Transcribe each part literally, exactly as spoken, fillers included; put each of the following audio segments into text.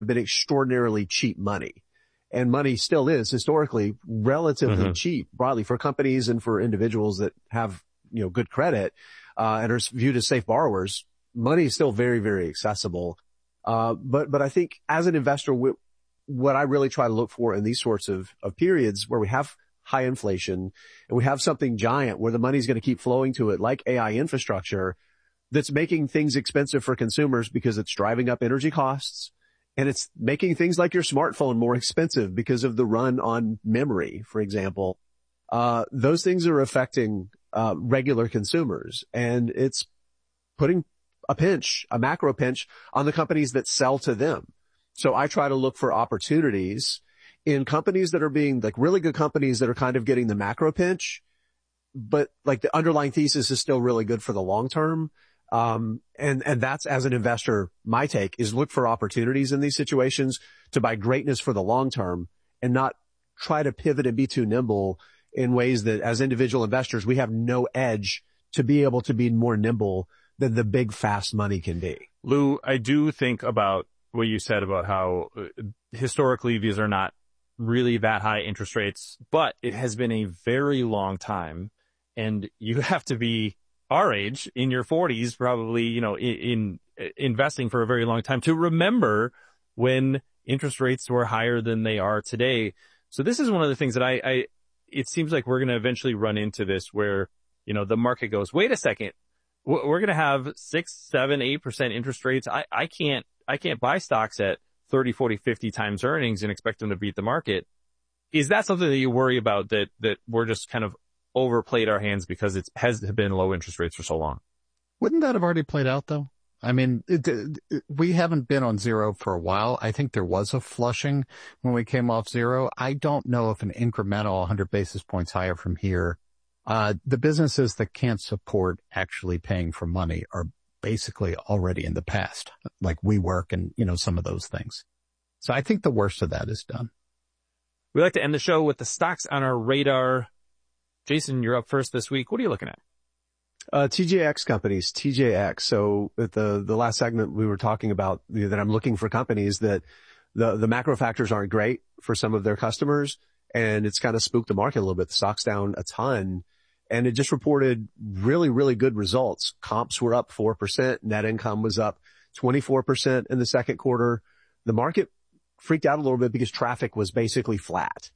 been extraordinarily cheap money. And money still is historically relatively mm-hmm. cheap, broadly for companies and for individuals that have, you know, good credit, uh, and are viewed as safe borrowers. Money is still very, very accessible. Uh, but, but I think as an investor, we, what I really try to look for in these sorts of, of periods where we have high inflation and we have something giant where the money's going to keep flowing to it, like A I infrastructure, that's making things expensive for consumers because it's driving up energy costs. And it's making things like your smartphone more expensive because of the run on memory, for example. Uh, those things are affecting, uh, regular consumers, and it's putting a pinch, a macro pinch on the companies that sell to them. So I try to look for opportunities in companies that are being like really good companies that are kind of getting the macro pinch, but like the underlying thesis is still really good for the long term. Um, and, and that's, as an investor, my take is look for opportunities in these situations to buy greatness for the long term and not try to pivot and be too nimble in ways that as individual investors, we have no edge to be able to be more nimble than the big fast money can be. Lou, I do think about what you said about how uh, historically these are not really that high interest rates, but it has been a very long time, and you have to be our age, in your forties, probably, you know, in, in investing for a very long time to remember when interest rates were higher than they are today. So this is one of the things that I, I it seems like we're going to eventually run into this where, you know, the market goes, wait a second, we're going to have six, seven, eight percent interest rates. I, I can't, I can't buy stocks at thirty, forty, fifty times earnings and expect them to beat the market. Is that something that you worry about, that, that we're just kind of overplayed our hands because it has been low interest rates for so long? Wouldn't that have already played out though? I mean, it, it, we haven't been on zero for a while. I think there was a flushing when we came off zero. I don't know if an incremental one hundred basis points higher from here, uh, the businesses that can't support actually paying for money are basically already in the past, like WeWork and, you know, some of those things. So I think the worst of that is done. We like to end the show with the stocks on our radar. Jason, you're up first this week. What are you looking at? Uh, T J X companies, T J X. So at the, the last segment, we were talking about, you know, that I'm looking for companies that the, the macro factors aren't great for some of their customers. And it's kind of spooked the market a little bit. The stock's down a ton, and it just reported really, really good results. Comps were up four percent. Net income was up twenty-four percent in the second quarter. The market freaked out a little bit because traffic was basically flat.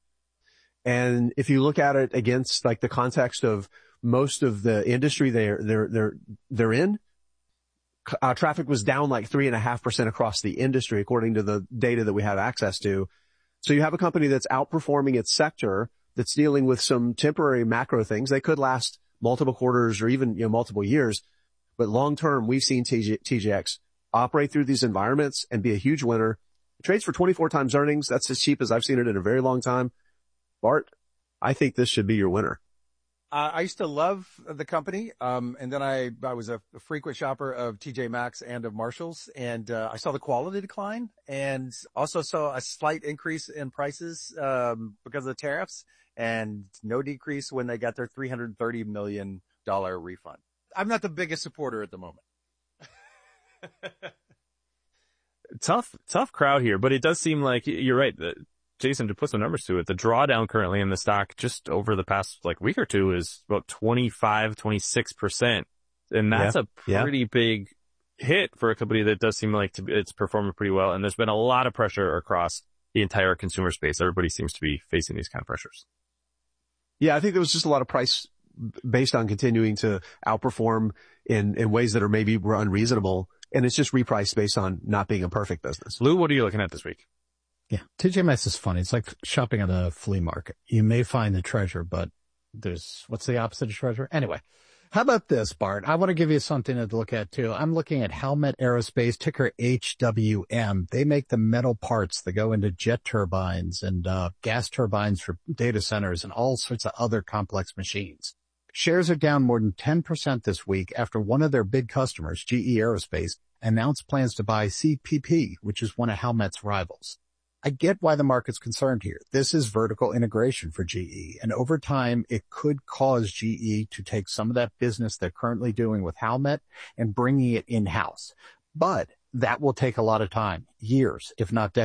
And if you look at it against like the context of most of the industry they're, they're, they're, they're in, uh, traffic was down like three and a half percent across the industry, according to the data that we have access to. So you have a company that's outperforming its sector, that's dealing with some temporary macro things. They could last multiple quarters or even, you know, multiple years. But long term, we've seen T J X operate through these environments and be a huge winner. It trades for twenty-four times earnings. That's as cheap as I've seen it in a very long time. Bart, I think this should be your winner. Uh, I used to love the company, um, and then I, I was a, a frequent shopper of T J Maxx and of Marshalls, and uh, I saw the quality decline, and also saw a slight increase in prices um, because of the tariffs, and no decrease when they got their three hundred thirty million dollars refund. I'm not the biggest supporter at the moment. Tough, tough crowd here, but it does seem like you're right. The, Jason, to put some numbers to it, the drawdown currently in the stock just over the past like week or two is about twenty-five, twenty-six percent. And that's yeah, a pretty yeah. big hit for a company that does seem like to be, it's performing pretty well. And there's been a lot of pressure across the entire consumer space. Everybody seems to be facing these kind of pressures. Yeah, I think there was just a lot of price based on continuing to outperform in, in ways that are maybe were unreasonable. And it's just repriced based on not being a perfect business. Lou, what are you looking at this week? Yeah, T J Maxx is funny. It's like shopping at a flea market. You may find the treasure, but there's, what's the opposite of treasure? Anyway, how about this, Bart? I want to give you something to look at too. I'm looking at Howmet Aerospace, ticker H W M. They make the metal parts that go into jet turbines and uh gas turbines for data centers and all sorts of other complex machines. Shares are down more than ten percent this week after one of their big customers, G E Aerospace, announced plans to buy C P P, which is one of Howmet's rivals. I get why the market's concerned here. This is vertical integration for G E, and over time, it could cause G E to take some of that business they're currently doing with Howmet and bringing it in-house. But that will take a lot of time, years, if not decades.